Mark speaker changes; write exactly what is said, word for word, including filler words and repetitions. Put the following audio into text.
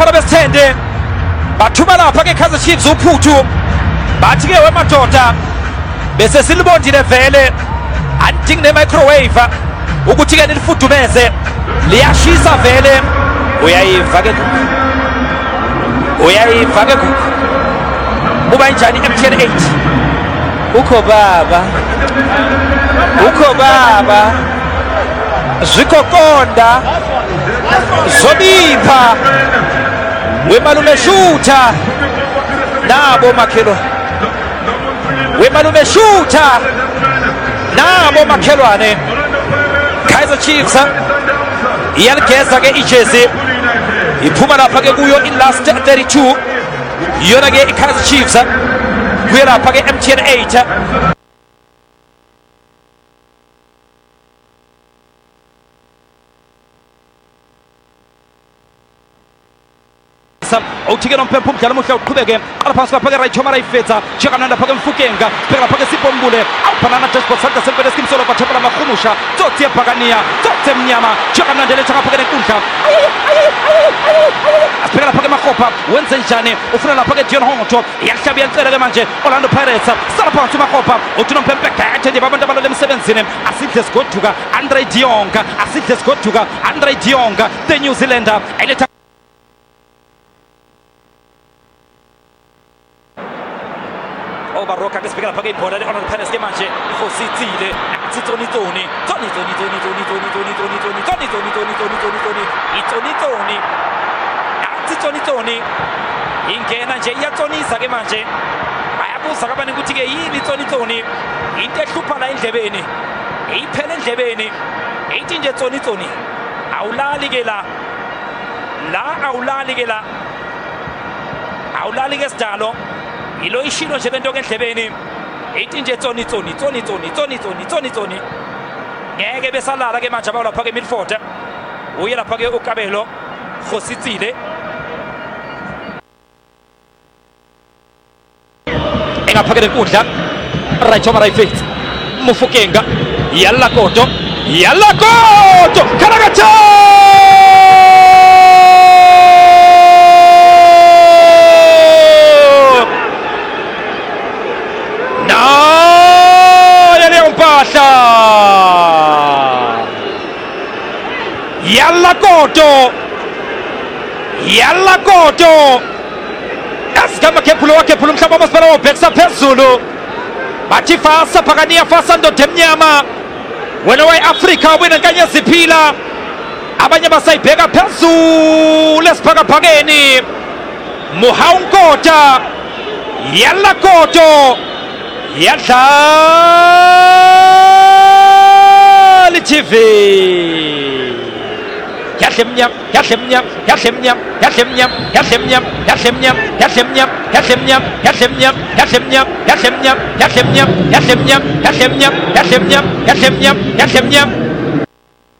Speaker 1: abafana besithende bathuma lapha ke Kaizer Chiefs uphuthu bathi ke wemadoda bese silibondile vele andingi ne microwave ukuthi ke nilifudumeze liyashisa vele uyayiva ke uyayiva ke uba njani M T N eight ukho baba ukho baba zikokonda zobipha wemalume shutha nabo makhelo wemalume shutha nabo makhelwane Kaizer Chiefs iyaligeza ke ijezi iphuma lapha ke kuyo in last thirty-two yona ke iKaizer Chiefs kuya lapha ke M T N eight uthike nompempu umdlalo omuhle uqhubeke qala phansi lapha ke right choma rayifetsa jekananda lapha ke Mfukenga phela lapha ke Sipombule awuphana Jasper Santa sempele skimsolo bathepela makhumusha tsotsi ebhakaniya tsotsi emnyama jekananda letha lapha ke nenkundla asiphela lapha ke Magopa wenze njani ufuna lapha ke Dion Honto yahlaba yancela ke manje Orlando Pirates sala phansi Magopa uthi nompempe gathi nje abantu abalole emsebenzini asidle sigoduka Andre Dionga asidle sigoduka Andre Dionga the New Zealander eletha Baroka ke sibeka lapha ke ibhola le Orlando Pirates ke manje Khositsile Tsitsoni Tsoni Tsoni Tsoni Tsoni Tsoni Tsoni Tsoni Tsoni Tsoni Tsoni Tsoni Tsoni Tsoni Tsoni Tsoni Itsoni Tsoni Tsitsoni Tsoni ingena nje iyatsonisa ke manje ayabuza kabani ukuthi ke yini Tsoni Tsoni into ehlupha la endlebeni eyiphele endlebeni eyithi nje Tsoni Tsoni awulali ke la la awulali ke la awulali ke sidalo ilo ishilo nje lento ke endlebeni ethi nje Tsoni Tsoni Tsoni Tsoni Tsoni Tsoni Tsoni Tsoni ngeke besalala ke manje abala lapha ke midfield uye lapha ke uKabelo Khositsile engaphakele inkundla right over right feet Mufokeng yalla koto yalla koto Karagacha Yalla koto Yalla koto Asigama kephulo wakephulo mhlaba masipala wobhekisa phezulu bathi fasa phakaniya fasa ndoda emnyama wena wayi-Afrika wena nkanye ziphila abanye basayibheka phezulu esiphakaphakeni Muhawunkota Yalla koto Yadlala T V Yahlemnyam, Yahlemnyam, Yahlemnyam, Yahlemnyam, Yahlemnyam, Yahlemnyam, Yahlemnyam, Yahlemnyam, Yahlemnyam, Yahlemnyam, Yahlemnyam, Yahlemnyam, Yahlemnyam, Yahlemnyam, Yahlemnyam, Yahlemnyam, Yahlemnyam,